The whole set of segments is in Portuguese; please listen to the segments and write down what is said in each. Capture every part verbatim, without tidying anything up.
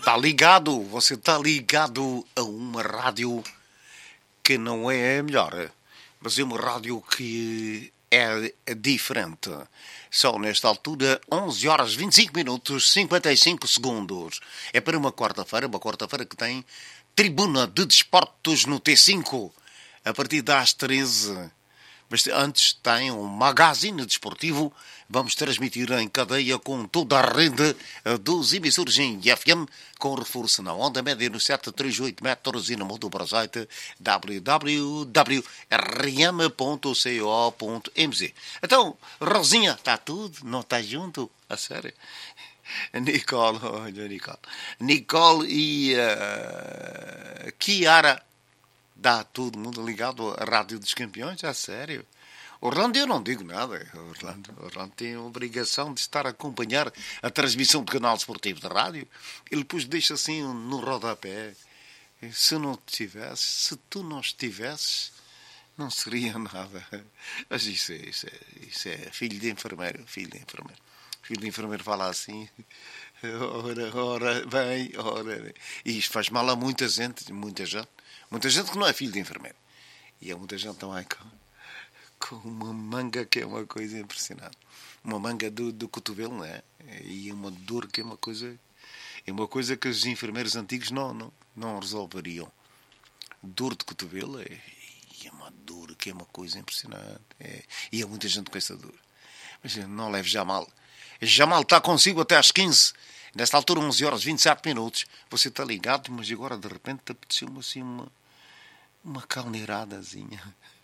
está ligado, você está ligado a uma rádio que não é a melhor, mas é uma rádio que é diferente. São, nesta altura, onze horas, vinte e cinco minutos, cinquenta e cinco segundos. É para uma quarta-feira, uma quarta-feira que tem Tribuna de Desportos no T cinco, a partir das treze. Mas antes tem um magazine desportivo. Vamos transmitir em cadeia com toda a rede dos emissores em F M, com reforço na onda média no setecentos e trinta e oito metros e no mundo para o site w w w ponto r m ponto co ponto m z. Então, Rosinha, está tudo? Não está junto? A sério? Nicole, olha, Nicole. Nicole e uh, Kiara. Dá todo mundo ligado à Rádio dos Campeões? A sério? Orlando, eu não digo nada. Orlando, Orlando tem a obrigação de estar a acompanhar a transmissão do canal esportivo da rádio. Ele depois deixa assim no rodapé. Se não tivesse, se tu não estivesses, não seria nada. Mas isso é, isso é, isso é filho de enfermeiro. Filho de enfermeiro. Filho de enfermeiro fala assim. Ora, ora, bem, ora, bem. E isto faz mal a muita gente, muita gente. Muita gente que não é filho de enfermeiro. E há muita gente também com, com uma manga que é uma coisa impressionante. Uma manga do, do cotovelo, não é? E uma dor que é uma coisa... É uma coisa que os enfermeiros antigos não, não, não resolveriam. Dor de cotovelo é, é uma dor que é uma coisa impressionante. É, e há muita gente com essa dor. Mas não leve já mal. Já mal está consigo até às quinze. Nesta altura, onze horas e vinte e sete minutos. Você está ligado, mas agora de repente apeteceu-me assim uma... Uma calneiradazinha.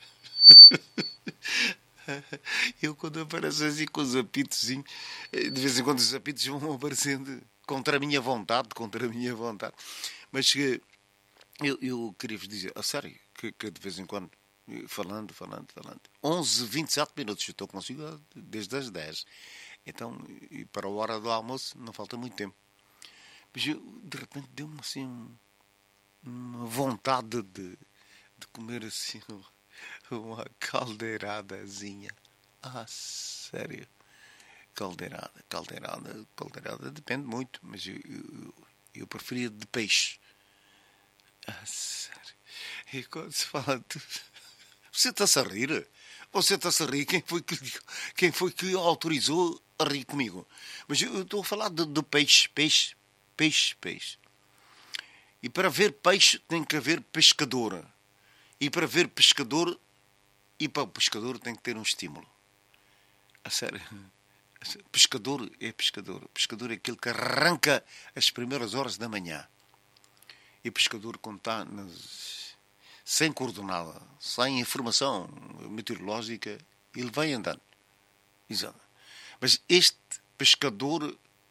Eu, quando apareço assim com os apitos, de vez em quando os apitos vão aparecendo contra a minha vontade, contra a minha vontade. Mas eu, eu queria vos dizer, a sério, que, que de vez em quando, falando, falando, falando, onze e vinte e sete minutos, eu estou consigo desde as dez. Então, e para a hora do almoço, não falta muito tempo. Mas eu, de repente, deu-me assim uma vontade de de comer assim uma caldeiradazinha. Ah, sério. Caldeirada, caldeirada, caldeirada, depende muito, mas eu, eu, eu preferia de peixe. Ah, sério. E quando se fala de... Você está-se a rir? Você está-se a rir? Quem foi que, quem foi que autorizou a rir comigo? Mas eu estou a falar de, de peixe, peixe, peixe, peixe. E para ver peixe tem que haver pescador. E para ver pescador, e para o pescador tem que ter um estímulo. A sério. Pescador é pescador. Pescador é aquele que arranca as primeiras horas da manhã. E pescador, quando está nas... sem coordenada, sem informação meteorológica, ele vai andando. Exato. Mas este pescador...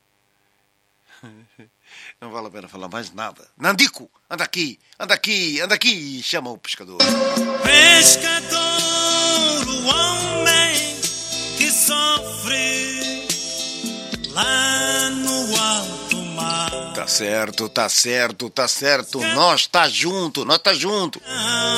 Não vale a pena falar mais nada. Nandico, anda aqui, anda aqui, anda aqui, chama o pescador. Pescador, o homem que sofre lá no alto mar. Tá certo, tá certo, tá certo. Nós tá junto, nós tá junto.